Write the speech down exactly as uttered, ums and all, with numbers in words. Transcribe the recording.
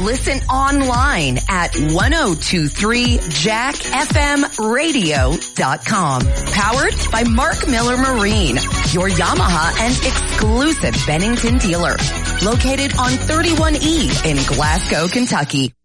Listen online at ten twenty-three jack f m radio dot com. Powered by Mark Miller Marine, your Yamaha and exclusive Bennington dealer. Located on thirty-one E in Glasgow, Kentucky.